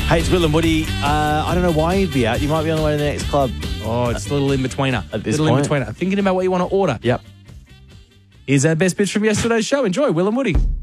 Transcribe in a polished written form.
Hey, it's Will and Woody. I don't know why you'd be out. You might be on the way to the next club. Oh, it's a little in-betweener. At this point. In-betweener. Thinking about what you want to order. Yep. Here's our best bits from yesterday's show. Enjoy, Will and Woody.